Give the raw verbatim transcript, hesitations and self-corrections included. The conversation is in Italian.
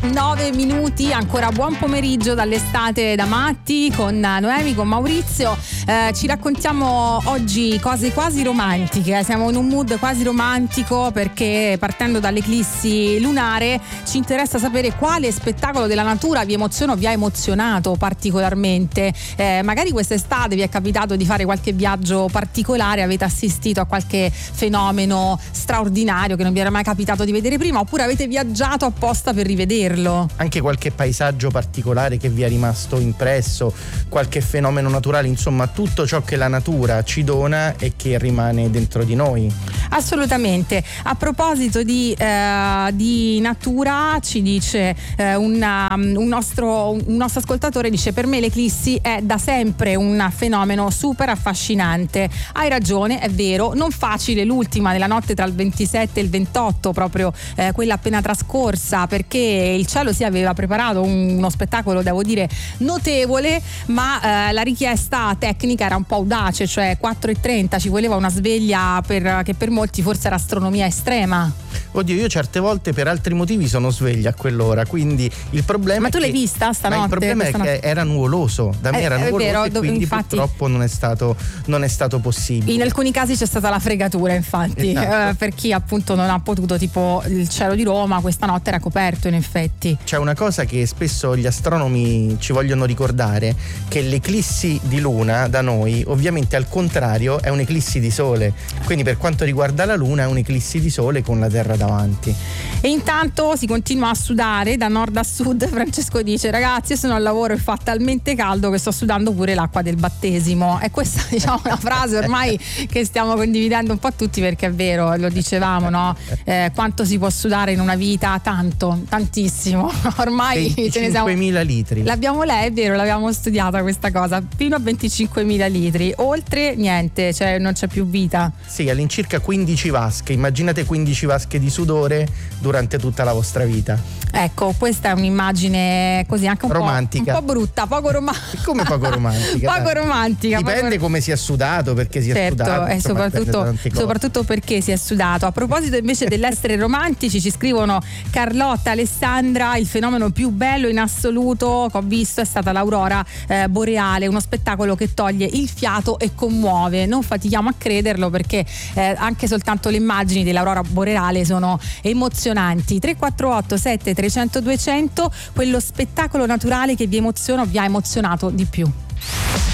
nove minuti, ancora buon pomeriggio dall'estate da matti con Noemi, con Maurizio. Eh, ci raccontiamo oggi cose quasi romantiche, siamo in un mood quasi romantico perché partendo dall'eclissi lunare ci interessa sapere quale spettacolo della natura vi emoziona o vi ha emozionato particolarmente. Eh, magari quest'estate vi è capitato di fare qualche viaggio particolare, avete assistito a qualche fenomeno straordinario che non vi era mai capitato di vedere prima, oppure avete viaggiato apposta per rivederlo. Anche qualche paesaggio particolare che vi è rimasto impresso, qualche fenomeno naturale, insomma tutto ciò che la natura ci dona e che rimane dentro di noi. Assolutamente. A proposito di, eh, di natura, ci dice eh, una, un, nostro, un nostro ascoltatore, dice: per me l'eclissi è da sempre un fenomeno super affascinante. Hai ragione, è vero, non facile l'ultima della notte tra il ventisette e il ventotto, proprio eh, quella appena trascorsa, perché il cielo si aveva preparato un, uno spettacolo, devo dire, notevole, ma eh, la richiesta tecnica era un po' audace, cioè quattro e trenta, ci voleva una sveglia per, che per molti forse era astronomia estrema. Oddio, io certe volte per altri motivi sono sveglia a quell'ora, quindi il problema ma è tu che, l'hai vista stanotte? Ma il problema è che era nuvoloso, da me eh, era nuvoloso vero, e quindi infatti, purtroppo non è stato non è stato possibile. In alcuni casi c'è stata la fregatura, infatti, esatto. eh, per chi appunto non ha potuto, tipo il cielo di Roma questa notte era coperto in effetti. C'è una cosa che spesso gli astronomi ci vogliono ricordare, che l'eclissi di luna da noi ovviamente al contrario è un'eclissi di sole, quindi per quanto riguarda la luna è un'eclissi di sole con la terra davanti. E intanto si continua a sudare da nord a sud. Francesco dice: ragazzi, io sono al lavoro e fa talmente caldo che sto sudando pure l'acqua del battesimo. E questa, diciamo, una frase ormai che stiamo condividendo un po' tutti, perché è vero, lo dicevamo, no? Eh, quanto si può sudare in una vita? Tanto, tantissimo. Ormai ce ne siamo. venticinquemila litri. L'abbiamo lei, è vero, l'abbiamo studiata questa cosa, fino a venticinquemila litri, oltre niente, cioè non c'è più vita. Sì, all'incirca quindici vasche, immaginate quindici vasche di sudore durante tutta la vostra vita. Ecco, questa è un'immagine così anche un romantica. po', un po' brutta, poco romantica. Come poco romantica? Poco romantica. Dipende poco... come si è sudato, perché si certo, è sudato. e insomma, soprattutto, soprattutto perché si è sudato. A proposito invece dell'essere romantici, ci scrivono Carlotta, Alessandra: il fenomeno più bello in assoluto che ho visto è stata l'aurora eh, boreale, uno spettacolo che toglie il fiato e commuove. Non fatichiamo a crederlo, perché eh, anche soltanto le immagini dell'aurora boreale sono emozionanti. Tre quattro otto sette trecento duecento, quello spettacolo naturale che vi emoziona o vi ha emozionato di più.